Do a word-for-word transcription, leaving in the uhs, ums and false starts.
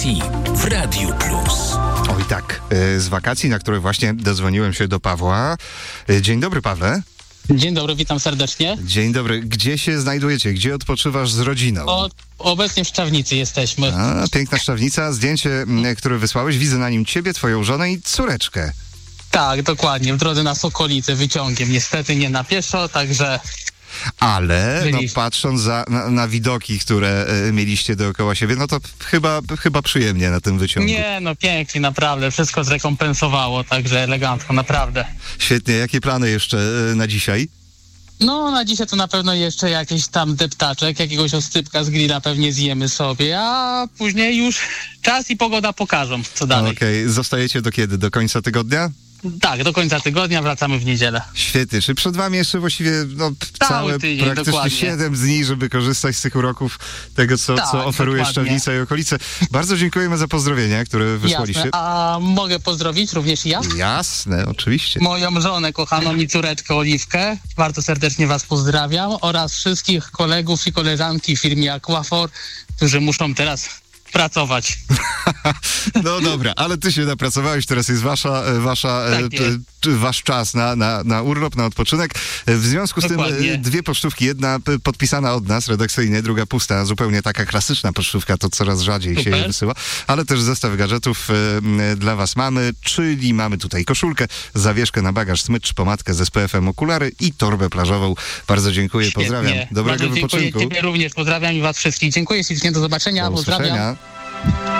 wakacji w Radiu Plus. Oj tak, z wakacji, na które właśnie dodzwoniłem się do Pawła. Dzień dobry, Pawle. Dzień dobry, witam serdecznie. Dzień dobry. Gdzie się znajdujecie? Gdzie odpoczywasz z rodziną? O, obecnie w Szczawnicy jesteśmy. A, piękna Szczawnica. Zdjęcie, które wysłałeś, widzę na nim ciebie, twoją żonę i córeczkę. Tak, dokładnie. W drodze na Sokolice wyciągiem. Niestety nie na pieszo, także... Ale no, patrząc za, na, na widoki, które e, mieliście dookoła siebie, no to chyba, chyba przyjemnie na tym wyciągu. Nie, no pięknie, naprawdę. Wszystko zrekompensowało, także elegancko, naprawdę. Świetnie. Jakie plany jeszcze e, na dzisiaj? No, na dzisiaj to na pewno jeszcze jakiś tam deptaczek, jakiegoś oscypka z grilla pewnie zjemy sobie, a później już czas i pogoda pokażą, co dalej. Okej, okay. Zostajecie do kiedy? Do końca tygodnia? Tak, do końca tygodnia, wracamy w niedzielę. Świetnie. Czy przed wami jeszcze właściwie no, całe tydzień, praktycznie dokładnie. siedem dni, żeby korzystać z tych uroków tego, co, tak, co oferuje dokładnie. Szczawnica i okolice. Bardzo dziękujemy za pozdrowienia, które wysłaliście. Jasne. A mogę pozdrowić również ja? Jasne, oczywiście. Moją żonę kochaną i córeczkę Oliwkę. Bardzo serdecznie was pozdrawiam oraz wszystkich kolegów i koleżanki w firmie Aquafor, którzy muszą teraz pracować. No dobra, ale ty się napracowałeś, teraz jest wasza, wasza Tak e, jest. t, wasz czas na, na, na urlop, na odpoczynek. W związku z Dokładnie. tym e, dwie pocztówki, jedna p- podpisana od nas redakcyjnie, druga pusta, zupełnie taka klasyczna pocztówka, to coraz rzadziej Super. się je wysyła, ale też zestaw gadżetów e, dla was mamy, czyli mamy tutaj koszulkę, zawieszkę na bagaż, smycz, pomadkę z S P F-em, okulary i torbę plażową. Bardzo dziękuję, Świetnie. pozdrawiam. Dobrego Bardzo wypoczynku. dziękuję, ciebie również pozdrawiam i was wszystkich. Dziękuję ślicznie, do zobaczenia, Do pozdrawiam. usłyszenia.